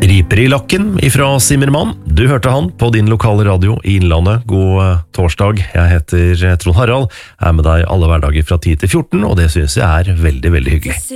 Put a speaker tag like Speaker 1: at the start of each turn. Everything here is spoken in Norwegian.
Speaker 1: Riper i lakken ifra Simmermann. Du hørte han på din lokale radio i Innlandet. God torsdag. Jeg heter Trond Harald. Jeg er med deg alle hverdager fra 10 til 14, og det synes jeg er veldig, veldig hyggelig.